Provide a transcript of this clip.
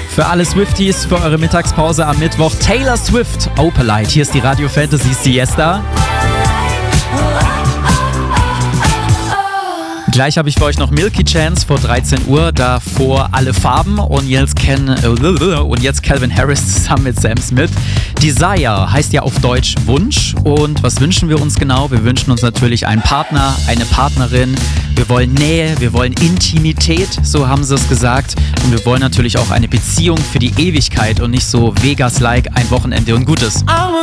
Für alle Swifties, für eure Mittagspause am Mittwoch, Taylor Swift, Opalite. Hier ist die Radio Fantasy Siesta. Gleich habe ich für euch noch Milky Chance vor 13 Uhr, davor Alle Farben und jetzt Calvin Harris zusammen mit Sam Smith. Desire heißt ja auf Deutsch Wunsch, und was wünschen wir uns genau? Wir wünschen uns natürlich einen Partner, eine Partnerin, wir wollen Nähe, wir wollen Intimität, so haben sie es gesagt, und wir wollen natürlich auch eine Beziehung für die Ewigkeit und nicht so Vegas-like ein Wochenende und Gutes.